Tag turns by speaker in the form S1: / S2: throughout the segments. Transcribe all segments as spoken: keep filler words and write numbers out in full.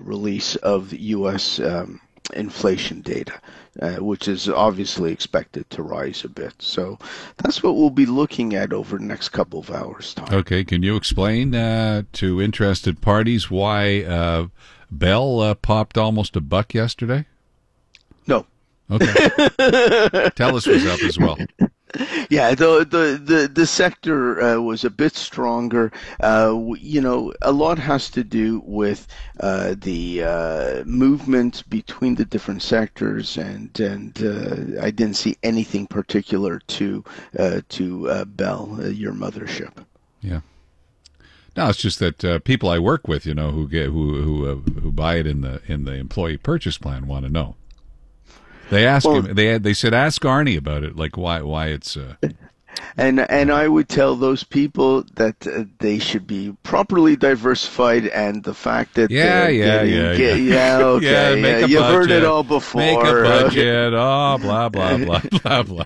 S1: release of the U S um, inflation data, uh, which is obviously expected to rise a bit. So that's what we'll be looking at over the next couple of hours, Tom.
S2: Okay, can you explain uh, to interested parties why uh, Bell uh, popped almost a buck yesterday?
S1: No.
S2: Okay. TELUS was up as well.
S1: Yeah, the the the, the sector uh, was a bit stronger. Uh, you know, a lot has to do with uh, the uh, movement between the different sectors, and and uh, I didn't see anything particular to uh, to uh, Bell, uh, your mothership.
S2: Yeah. No, it's just that uh, people I work with, you know, who get who who uh, who buy it in the in the employee purchase plan want to know. They ask
S1: well,
S2: him. They they said ask Arnie about it, like why why it's. Uh,
S1: And and I would tell those people that uh, they should be properly diversified, and the fact that
S2: yeah
S1: they're
S2: yeah
S1: getting,
S2: yeah
S1: get,
S2: yeah
S1: yeah okay
S2: yeah, make
S1: yeah,
S2: a
S1: you've
S2: budget,
S1: heard it all before.
S2: Make a budget. Oh blah blah blah blah blah.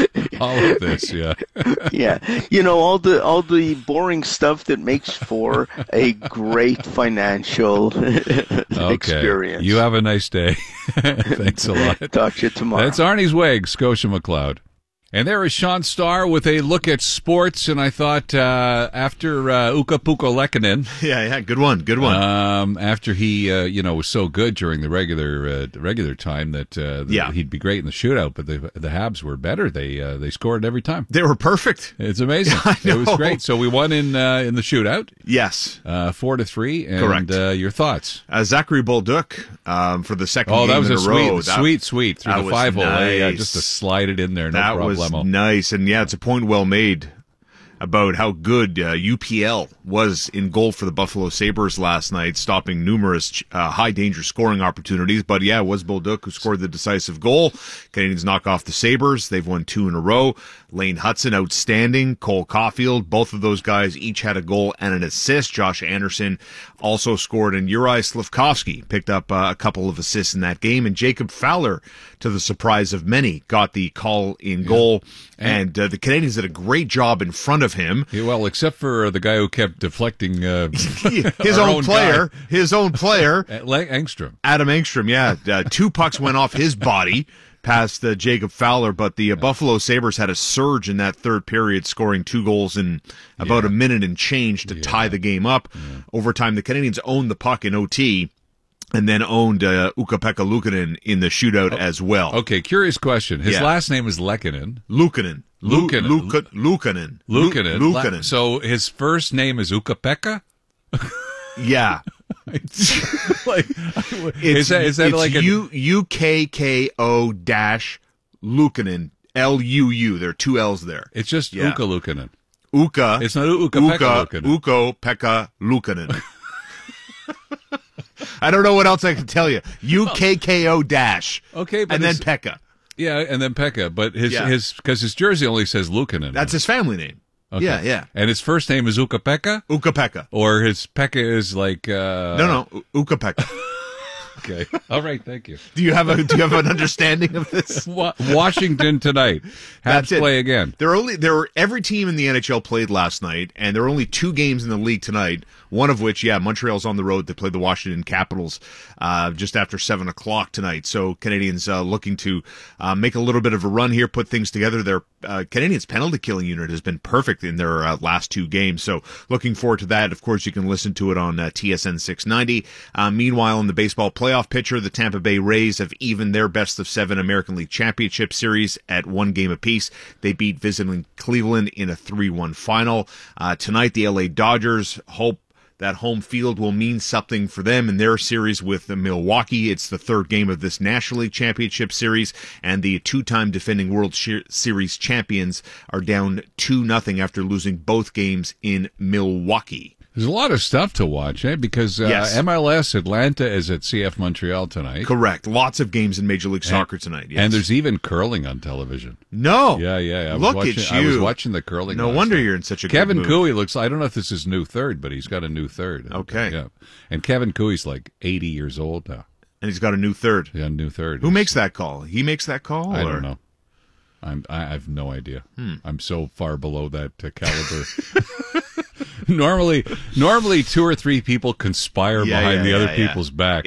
S2: All of this, yeah.
S1: Yeah, you know, all the all the boring stuff that makes for a great financial
S2: okay.
S1: experience.
S2: You have a nice day. Thanks a lot.
S1: Talk to you tomorrow.
S2: That's Arnie's Wig, Scotia McLeod. And there is Sean Starr with a look at sports, and I thought uh, after uh, Ukko-Pekka Luukkonen,
S3: yeah, yeah, good one, good one.
S2: Um, after he, uh, you know, was so good during the regular uh, regular time that uh, the,
S3: yeah.
S2: he'd be great in the shootout, but the the Habs were better. They uh, they scored every time.
S3: They were perfect.
S2: It's amazing. It was great. So we won in uh, in the shootout.
S3: Yes,
S2: uh, four to three. And,
S3: correct.
S2: Uh, your thoughts?
S3: Uh, Zachary Bolduc um, for the second
S2: oh,
S3: game
S2: that was
S3: in
S2: a
S3: a
S2: sweet,
S3: row.
S2: sweet, sweet through
S3: that
S2: the five hole.
S3: nice.
S2: Uh, just to slide it in there, no
S3: that
S2: problem.
S3: was nice, and yeah, it's a point well made about how good uh, U P L was in goal for the Buffalo Sabres last night, stopping numerous uh, high-danger scoring opportunities. But yeah, it was Bolduc who scored the decisive goal. Canadians knock off the Sabres. They've won two in a row. Lane Hudson, outstanding. Cole Caulfield, both of those guys each had a goal and an assist. Josh Anderson also scored, and Uri Slafkovsky picked up uh, a couple of assists in that game. And Jacob Fowler, to the surprise of many, got the call in goal. Yeah. And, and uh, the Canadians did a great job in front of him.
S2: Yeah, well, except for the guy who kept deflecting uh,
S3: his own,
S2: own
S3: player,
S2: guy.
S3: his own player,
S2: Engstrom.
S3: Adam Engstrom. Yeah, uh, two pucks went off his body past uh, Jacob Fowler, but the uh, yeah. Buffalo Sabres had a surge in that third period, scoring two goals in about yeah. a minute and change to yeah. tie the game up. Yeah. Overtime, the Canadians owned the puck in O T. And then owned uh, Ukko-Pekka Luukkonen in the shootout oh, as well.
S2: Okay, curious question. His
S3: yeah.
S2: last name is Lekkinen.
S3: Luukkonen.
S2: Luukkonen.
S3: Luukkonen.
S2: Luukkonen.
S3: Luukkonen.
S2: So his first name is Ukko-Pekka?
S3: Yeah.
S2: It's like,
S3: it's,
S2: is that, is that
S3: it's
S2: like a...
S3: U, U K K O dash Luukkonen. L U U. There are two L's there.
S2: It's just
S3: yeah.
S2: Ukko Luukkonen.
S3: Ukko.
S2: It's not Ukko-Pekka Luukkonen.
S3: Ukko-Pekka Luukkonen. I don't know what else I can tell you. U K K O dash.
S2: Okay, but
S3: and then Pekka.
S2: Yeah, and then Pekka. But his
S3: yeah.
S2: his because his jersey only says Luukkonen.
S3: That's his family name. Okay. Yeah, yeah.
S2: And his first name is Ukko-Pekka?
S3: Ukko-Pekka.
S2: Or his Pekka is like uh
S3: No, no, Ukko-Pekka.
S2: Okay. All right, thank you.
S3: Do you have a do you have an understanding of this?
S2: Washington tonight. Habs play again.
S3: There are only there were every team in the N H L played last night, and there are only two games in the league tonight. One of which, yeah, Montreal's on the road. They play the Washington Capitals uh, just after seven o'clock tonight. So Canadians uh, looking to uh, make a little bit of a run here, put things together. Their uh, Canadians penalty killing unit has been perfect in their uh, last two games. So looking forward to that. Of course, you can listen to it on uh, T S N six ninety. Uh, meanwhile, in the baseball playoff picture, the Tampa Bay Rays have evened their best of seven American League Championship Series at one game apiece. They beat visiting Cleveland in a three one final. Uh, tonight, the L A Dodgers hope that home field will mean something for them in their series with Milwaukee. It's the third game of this National League Championship Series, and the two-time defending World Series champions are down two nothing after losing both games in Milwaukee.
S2: There's a lot of stuff to watch, eh? Because uh,
S3: yes.
S2: M L S Atlanta is at C F Montreal tonight.
S3: Correct. Lots of games in Major League Soccer
S2: and,
S3: tonight. Yes.
S2: And there's even curling on television.
S3: No.
S2: Yeah, yeah. I was
S3: Look
S2: watching,
S3: at you.
S2: I was watching the curling.
S3: No
S2: last
S3: wonder
S2: night.
S3: You're in such a
S2: Kevin
S3: good mood.
S2: Cooey looks. I don't know if this is new third, but he's got a new third.
S3: Okay.
S2: Yeah. And Kevin Cooey's like eighty years old now.
S3: And he's got a new third.
S2: Yeah, new third.
S3: Who makes that call? He makes that call?
S2: I
S3: or?
S2: don't know. I'm. I have no idea.
S3: Hmm.
S2: I'm so far below that uh, caliber. normally, normally two or three people conspire
S3: yeah,
S2: behind
S3: yeah,
S2: the
S3: yeah,
S2: other
S3: yeah.
S2: people's back.